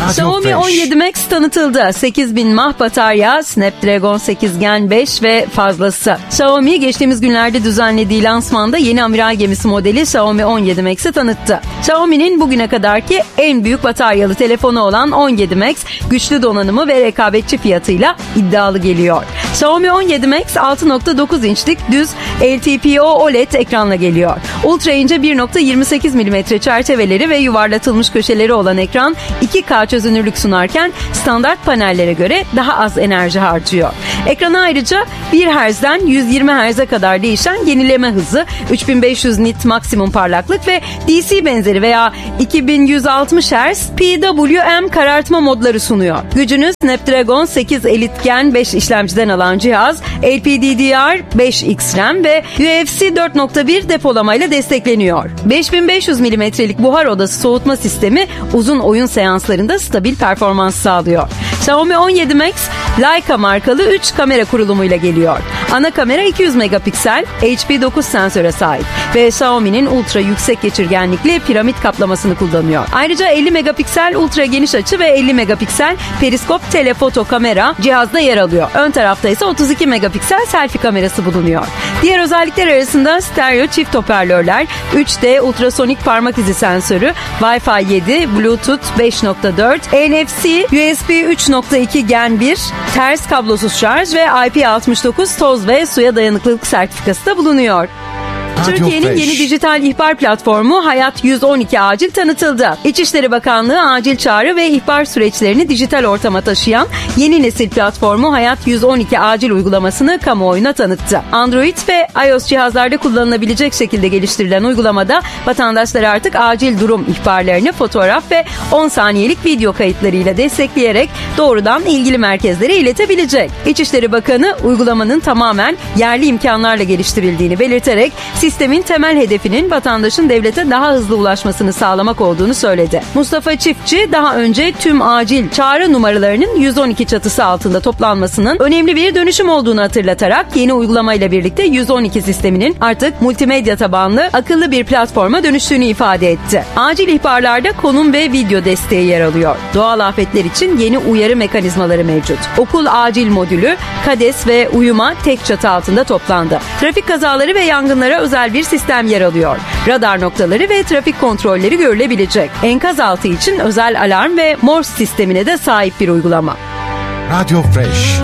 Xiaomi 17 Max tanıtıldı. 8000 mAh batarya, Snapdragon 8 Gen 5 ve fazlası. Xiaomi geçtiğimiz günlerde düzenlediği lansmanda yeni amiral gemisi modeli Xiaomi 17 Max'i tanıttı. Xiaomi'nin bugüne kadarki en büyük bataryalı telefonu olan 17 Max, güçlü donanımı ve rekabetçi fiyatıyla iddialı geliyor. Xiaomi 17 Max 6.9 inçlik düz LTPO OLED ekranla geliyor. Ultra ince 1.28 mm çerçeveleri ve yuvarlatılmış köşeleri olan ekran 2K çözünürlük sunarken standart panellere göre daha az enerji harcıyor. Ekrana ayrıca 1 Hz'den 120 Hz'e kadar değişen yenileme hızı, 3500 nit maksimum parlaklık ve DC benzeri veya 2160 Hz PWM karartma modları sunuyor. Gücünü Snapdragon 8 Elite Gen 5 işlemciden alan cihaz, LPDDR5X RAM ve UFC 4.1 depolamayla destekleniyor. 5500 mm'lik buhar odası soğutma sistemi uzun oyun seanslarında stabil performans sağlıyor. Xiaomi 17 Max, Leica markalı 3 kamera kurulumuyla geliyor. Ana kamera 200 megapiksel HP9 sensöre sahip ve Xiaomi'nin ultra yüksek geçirgenlikli piramit kaplamasını kullanıyor. Ayrıca 50 megapiksel ultra geniş açı ve 50 megapiksel periskop telefoto kamera cihazda yer alıyor. Ön tarafta ise 32 megapiksel selfie kamerası bulunuyor. Diğer özellikler arasında stereo çift hoparlörler, 3D ultrasonik parmak izi sensörü, Wi-Fi 7, Bluetooth 5.4, NFC, USB 3.2 Gen 1, ters kablosuz şarj ve IP69 toz ve suya dayanıklılık sertifikası da bulunuyor. Türkiye'nin yeni dijital ihbar platformu Hayat 112 Acil tanıtıldı. İçişleri Bakanlığı acil çağrı ve ihbar süreçlerini dijital ortama taşıyan yeni nesil platformu Hayat 112 Acil uygulamasını kamuoyuna tanıttı. Android ve iOS cihazlarda kullanılabilecek şekilde geliştirilen uygulamada vatandaşlar artık acil durum ihbarlarını fotoğraf ve 10 saniyelik video kayıtlarıyla destekleyerek doğrudan ilgili merkezlere iletebilecek. İçişleri Bakanı uygulamanın tamamen yerli imkanlarla geliştirildiğini belirterek sistemin temel hedefinin vatandaşın devlete daha hızlı ulaşmasını sağlamak olduğunu söyledi. Mustafa Çiftçi daha önce tüm acil çağrı numaralarının 112 çatısı altında toplanmasının önemli bir dönüşüm olduğunu hatırlatarak yeni uygulamayla birlikte 112 sisteminin artık multimedya tabanlı akıllı bir platforma dönüştüğünü ifade etti. Acil ihbarlarda konum ve video desteği yer alıyor. Doğal afetler için yeni uyarı mekanizmaları mevcut. Okul acil modülü, KADES ve uyuma tek çatı altında toplandı. Trafik kazaları ve yangınlara özel bir sistem yer alıyor. Radar noktaları ve trafik kontrolleri görülebilecek. Enkaz altı için özel alarm ve Morse sistemine de sahip bir uygulama. Radio Fresh.